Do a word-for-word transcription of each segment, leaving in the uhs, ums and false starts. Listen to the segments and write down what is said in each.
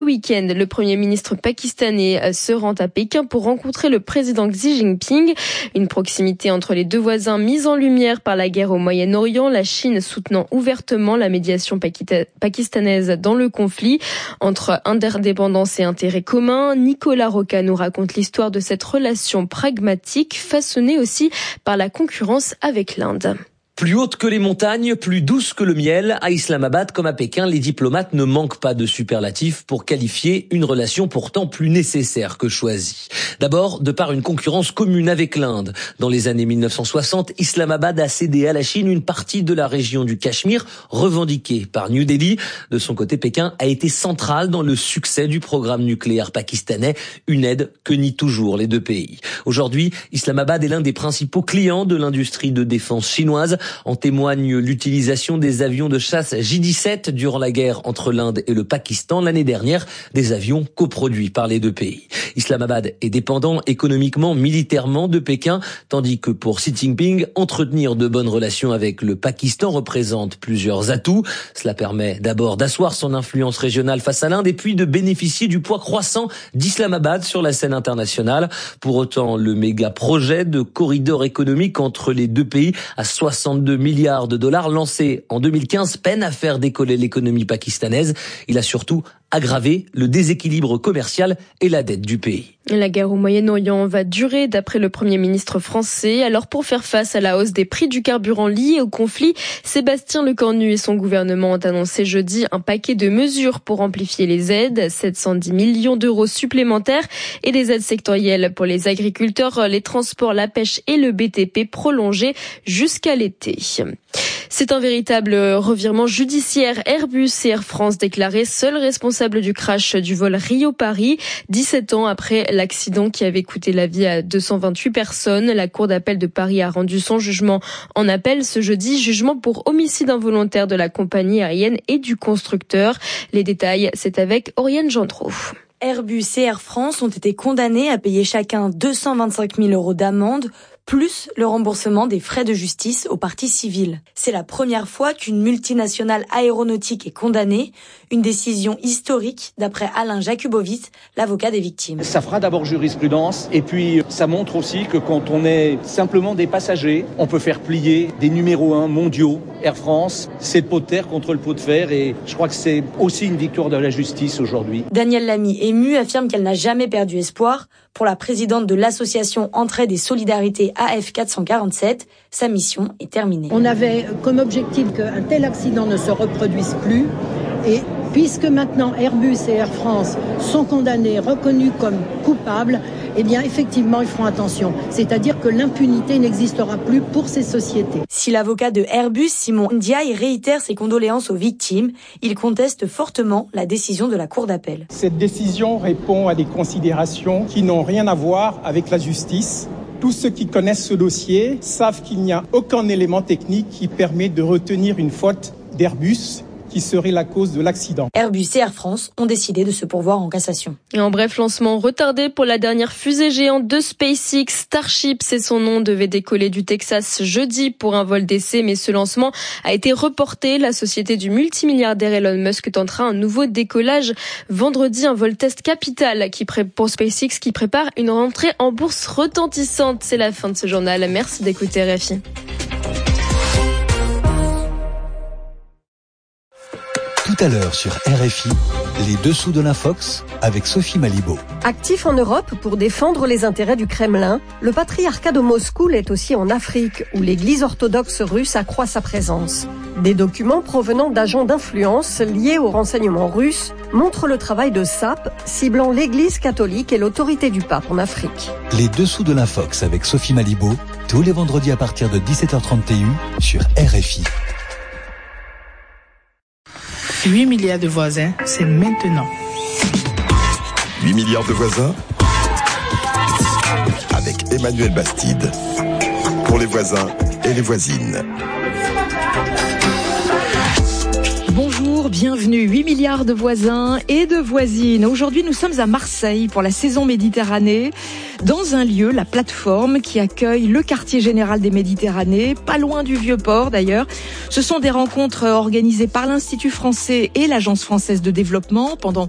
Week-end, le Premier ministre pakistanais se rend à Pékin pour rencontrer le président Xi Jinping. Une proximité entre les deux voisins mise en lumière par la guerre au Moyen-Orient, la Chine soutenant ouvertement la médiation pakistanaise dans le conflit. Entre interdépendance et intérêts communs, Nicolas Roca nous raconte l'histoire de cette relation pragmatique, façonnée aussi par la concurrence avec l'Inde. Plus haute que les montagnes, plus douce que le miel, à Islamabad comme à Pékin, les diplomates ne manquent pas de superlatifs pour qualifier une relation pourtant plus nécessaire que choisie. D'abord, de par une concurrence commune avec l'Inde. Dans les années mille neuf cent soixante, Islamabad a cédé à la Chine une partie de la région du Cachemire, revendiquée par New Delhi. De son côté, Pékin a été central dans le succès du programme nucléaire pakistanais, une aide que nient toujours les deux pays. Aujourd'hui, Islamabad est l'un des principaux clients de l'industrie de défense chinoise. En témoigne l'utilisation des avions de chasse J dix-sept durant la guerre entre l'Inde et le Pakistan l'année dernière, des avions coproduits par les deux pays. Islamabad est dépendant économiquement, militairement de Pékin, tandis que pour Xi Jinping, entretenir de bonnes relations avec le Pakistan représente plusieurs atouts. Cela permet d'abord d'asseoir son influence régionale face à l'Inde et puis de bénéficier du poids croissant d'Islamabad sur la scène internationale. Pour autant, le méga projet de corridor économique entre les deux pays à soixante-deux milliards de dollars lancé en deux mille quinze peine à faire décoller l'économie pakistanaise. Il a surtout aggravé le déséquilibre commercial et la dette du pays. La guerre au Moyen-Orient va durer d'après le Premier ministre français. Alors pour faire face à la hausse des prix du carburant lié au conflit, Sébastien Lecornu et son gouvernement ont annoncé jeudi un paquet de mesures pour amplifier les aides, sept cent dix millions d'euros supplémentaires et des aides sectorielles pour les agriculteurs, les transports, la pêche et le B T P prolongés jusqu'à l'été. C'est un véritable revirement judiciaire. Airbus et Air France déclarés seuls responsables du crash du vol Rio-Paris, dix-sept ans après l'accident qui avait coûté la vie à deux cent vingt-huit personnes. La Cour d'appel de Paris a rendu son jugement en appel ce jeudi, jugement pour homicide involontaire de la compagnie aérienne et du constructeur. Les détails, c'est avec Oriane Gendreau. Airbus et Air France ont été condamnés à payer chacun deux cent vingt-cinq mille euros d'amende, plus le remboursement des frais de justice aux parties civiles. C'est la première fois qu'une multinationale aéronautique est condamnée, une décision historique d'après Alain Jakubowicz, l'avocat des victimes. Ça fera d'abord jurisprudence et puis ça montre aussi que quand on est simplement des passagers, on peut faire plier des numéros un mondiaux. Air France, c'est le pot de terre contre le pot de fer et je crois que c'est aussi une victoire de la justice aujourd'hui. Danielle Lamy, émue, affirme qu'elle n'a jamais perdu espoir. Pour la présidente de l'association Entraide et Solidarité A F quatre cent quarante-sept, sa mission est terminée. On avait comme objectif qu'un tel accident ne se reproduise plus et puisque maintenant Airbus et Air France sont condamnés, reconnus comme coupables, eh bien effectivement ils feront attention. C'est-à-dire que l'impunité n'existera plus pour ces sociétés. Si l'avocat de Airbus, Simon Ndiaye, réitère ses condoléances aux victimes, il conteste fortement la décision de la Cour d'appel. Cette décision répond à des considérations qui n'ont rien à voir avec la justice. Tous ceux qui connaissent ce dossier savent qu'il n'y a aucun élément technique qui permet de retenir une faute d'Airbus qui serait la cause de l'accident. Airbus et Air France ont décidé de se pourvoir en cassation. Et en bref, lancement retardé pour la dernière fusée géante de SpaceX. Starship, c'est son nom, devait décoller du Texas jeudi pour un vol d'essai, mais ce lancement a été reporté. La société du multimilliardaire Elon Musk tentera un nouveau décollage vendredi, un vol test capital qui pré- pour SpaceX qui prépare une rentrée en bourse retentissante. C'est la fin de ce journal. Merci d'écouter R F I. Tout à l'heure sur R F I, les dessous de l'Infox avec Sophie Malibaud. Actif en Europe pour défendre les intérêts du Kremlin, le patriarcat de Moscou l'est aussi en Afrique, où l'Église orthodoxe russe accroît sa présence. Des documents provenant d'agents d'influence liés au renseignement russe montrent le travail de S A P, ciblant l'Église catholique et l'autorité du pape en Afrique. Les dessous de l'Infox avec Sophie Malibaud, tous les vendredis à partir de dix-sept heures trente sur R F I. huit milliards de voisins, c'est maintenant. huit milliards de voisins avec Emmanuel Bastide pour les voisins et les voisines. Bonjour, bienvenue. huit milliards de voisins et de voisines. Aujourd'hui, nous sommes à Marseille pour la saison Méditerranée, dans un lieu, la plateforme, qui accueille le quartier général des Méditerranées, pas loin du Vieux-Port d'ailleurs. Ce sont des rencontres organisées par l'Institut français et l'Agence française de développement pendant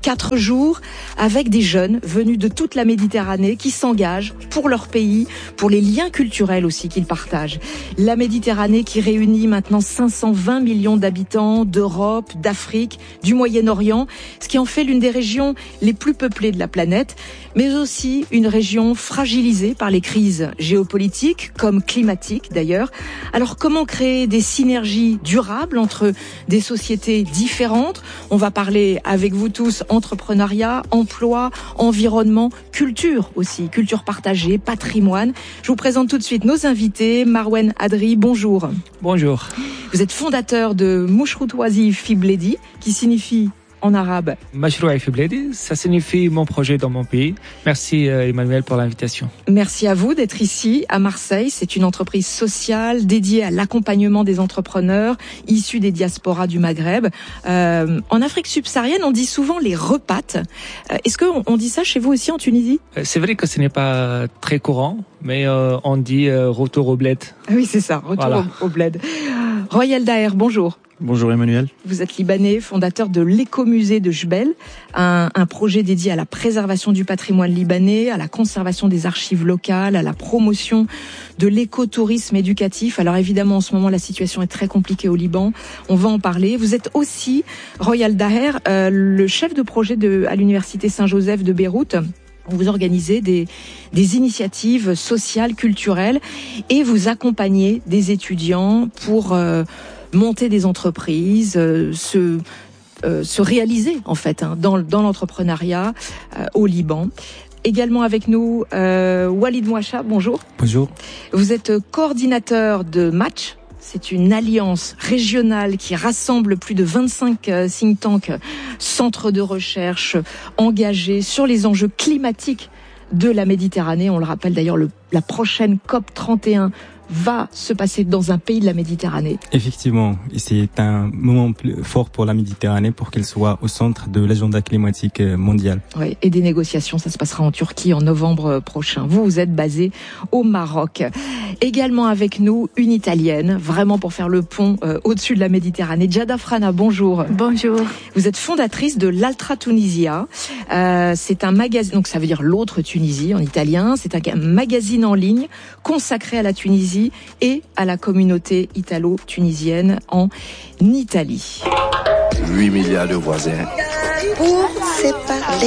Quatre jours avec des jeunes venus de toute la Méditerranée qui s'engagent pour leur pays, pour les liens culturels aussi qu'ils partagent. La Méditerranée qui réunit maintenant cinq cent vingt millions d'habitants d'Europe, d'Afrique, du Moyen-Orient, ce qui en fait l'une des régions les plus peuplées de la planète, mais aussi une région fragilisée par les crises géopolitiques, comme climatiques d'ailleurs. Alors comment créer des synergies durables entre des sociétés différentes? On va parler avec vous tous entrepreneuriat, emploi, environnement, culture aussi, culture partagée, patrimoine. Je vous présente tout de suite nos invités. Marwan Adri, bonjour. Bonjour. Vous êtes fondateur de Mouchroutouazi fi Bledi, qui signifie en arabe Mashroua fi Bledi, ça signifie mon projet dans mon pays. Merci euh, Emmanuel pour l'invitation. Merci à vous d'être ici à Marseille. C'est une entreprise sociale dédiée à l'accompagnement des entrepreneurs issus des diasporas du Maghreb. Euh, en Afrique subsaharienne, on dit souvent les repates. Euh, est-ce qu'on on dit ça chez vous aussi en Tunisie? euh, C'est vrai que ce n'est pas très courant, mais euh, on dit euh, retour au bled. Oui, c'est ça, retour voilà. au, au bled. Royal Daher, bonjour. Bonjour Emmanuel. Vous êtes libanais, fondateur de l'écomusée de Jbel, un, un projet dédié à la préservation du patrimoine libanais, à la conservation des archives locales, à la promotion de l'écotourisme éducatif. Alors évidemment, en ce moment, la situation est très compliquée au Liban. On va en parler. Vous êtes aussi, Royal Daher, euh, le chef de projet de, à l'université Saint-Joseph de Beyrouth. Vous organisez des, des initiatives sociales, culturelles, et vous accompagnez des étudiants pour euh, monter des entreprises, euh, se, euh, se réaliser en fait hein, dans, dans l'entrepreneuriat euh, au Liban. Également avec nous, euh, Walid Mouacha, bonjour. Bonjour. Vous êtes coordinateur de Match. C'est une alliance régionale qui rassemble plus de vingt-cinq think tanks, centres de recherche engagés sur les enjeux climatiques de la Méditerranée. On le rappelle d'ailleurs, le, la prochaine COP trente et un va se passer dans un pays de la Méditerranée. Effectivement, c'est un moment fort pour la Méditerranée pour qu'elle soit au centre de l'agenda climatique mondial. Oui, et des négociations, ça se passera en Turquie en novembre prochain. Vous, vous êtes basé au Maroc. Également avec nous, une Italienne, vraiment pour faire le pont euh, au-dessus de la Méditerranée. Giada Frana, bonjour. Bonjour. Vous êtes fondatrice de l'Altra Tunisia. Euh, c'est un magazine, donc ça veut dire l'autre Tunisie en italien. C'est un magazine en ligne consacré à la Tunisie et à la communauté italo-tunisienne en Italie. huit milliards de voisins. Pour se parler.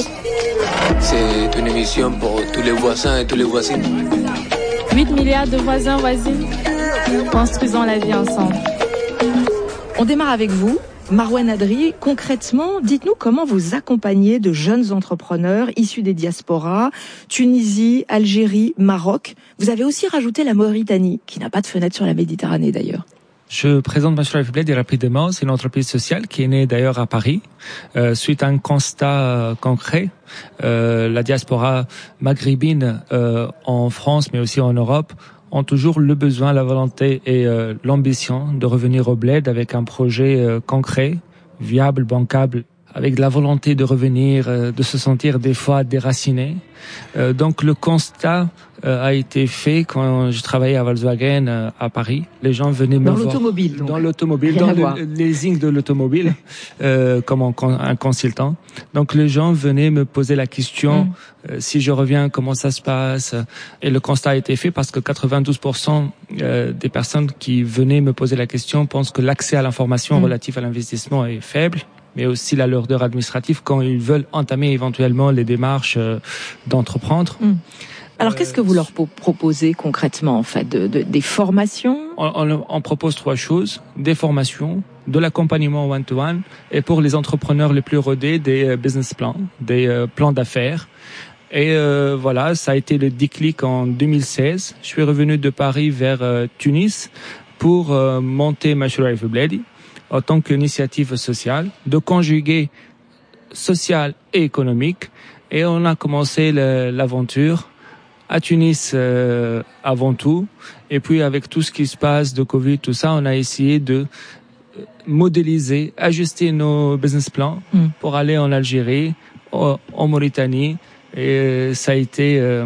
C'est une émission pour tous les voisins et tous les voisines. huit milliards de voisins, voisines. Construisons la vie ensemble. On démarre avec vous. Marwan Adri, concrètement, dites-nous comment vous accompagnez de jeunes entrepreneurs issus des diasporas, Tunisie, Algérie, Maroc. Vous avez aussi rajouté la Mauritanie, qui n'a pas de fenêtre sur la Méditerranée d'ailleurs. Je présente Mashroua fi Bledi rapidement. C'est une entreprise sociale qui est née d'ailleurs à Paris, euh, suite à un constat euh, concret. Euh, la diaspora maghrébine euh, en France, mais aussi en Europe, ont toujours le besoin, la volonté et euh, l'ambition de revenir au bled avec un projet euh, concret, viable, bancable, avec de la volonté de revenir, euh, de se sentir des fois déraciné. Euh, donc le constat euh, a été fait quand je travaillais à Volkswagen euh, à Paris. Les gens venaient me dans voir l'automobile, donc. dans l'automobile, Rien dans le leasing de l'automobile, euh, comme un, un consultant. Donc les gens venaient me poser la question mmh. euh, si je reviens, comment ça se passe. Et le constat a été fait parce que quatre-vingt-douze pour cent euh, des personnes qui venaient me poser la question pensent que l'accès à l'information mmh. relative à l'investissement est faible, mais aussi la lourdeur administrative quand ils veulent entamer éventuellement les démarches euh, d'entreprendre. Mmh. Alors, qu'est-ce que vous leur proposez concrètement, en fait, de, de, des formations? on, on, on propose trois choses: des formations, de l'accompagnement one-to-one, et pour les entrepreneurs les plus rodés, des business plans, des euh, plans d'affaires. Et euh, voilà, ça a été le déclic en deux mille seize. Je suis revenu de Paris vers euh, Tunis pour euh, monter Mashroua fi Bledi en tant qu'initiative sociale, de conjuguer social et économique. Et on a commencé le, l'aventure à Tunis euh, avant tout. Et puis avec tout ce qui se passe de Covid, tout ça, on a essayé de modéliser, ajuster nos business plans mmh. pour aller en Algérie, en, en Mauritanie. Et ça a été euh,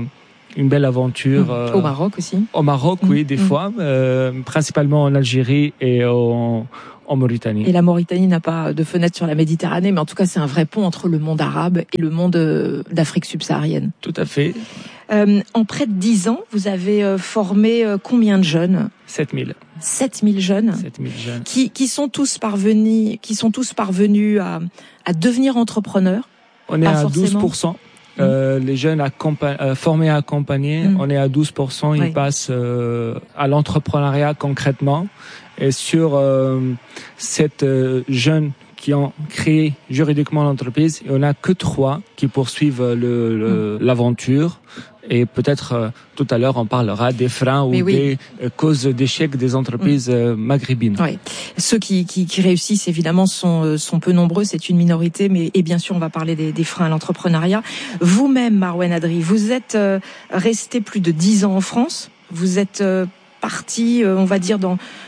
une belle aventure. Mmh. Euh, au Maroc aussi. Au Maroc, mmh. oui, des mmh. fois, euh, principalement en Algérie et en, en Mauritanie. Et la Mauritanie n'a pas de fenêtre sur la Méditerranée, mais en tout cas, c'est un vrai pont entre le monde arabe et le monde d'Afrique subsaharienne. Tout à fait. Euh, en près de dix ans, vous avez euh, formé euh, combien de jeunes ? sept mille. sept mille jeunes. sept mille jeunes. Qui, qui sont tous parvenus, qui sont tous parvenus à, à devenir entrepreneurs. On est à forcément. douze pour cent. Euh, mmh. Les jeunes accompa- euh, formés à accompagner, mmh. on est à douze pour cent. Ils oui. passent euh, à l'entrepreneuriat concrètement. Et sur euh, cette euh, jeune qui ont créé juridiquement l'entreprise, il n'y en a que trois qui poursuivent le, le, mmh. l'aventure. Et peut-être euh, tout à l'heure on parlera des freins ou oui. des euh, causes d'échec des entreprises mmh. euh, maghrébines. Oui. Ceux qui, qui, qui réussissent évidemment sont, sont peu nombreux, c'est une minorité, mais et bien sûr on va parler des, des freins à l'entrepreneuriat. Vous-même, Marouane Adri, vous êtes euh, resté plus de dix ans en France. Vous êtes euh, parti, euh, on va dire, dans